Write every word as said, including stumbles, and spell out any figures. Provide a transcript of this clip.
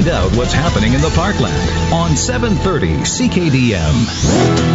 find out what's happening in the Parkland on seven thirty C K D M.